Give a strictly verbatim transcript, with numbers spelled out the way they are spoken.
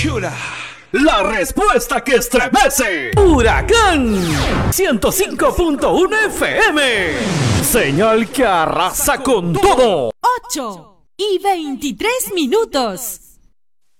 Chula. La respuesta que estremece. Huracán ciento cinco punto uno F M. Señal que arrasa con todo. ocho y veintitrés minutos.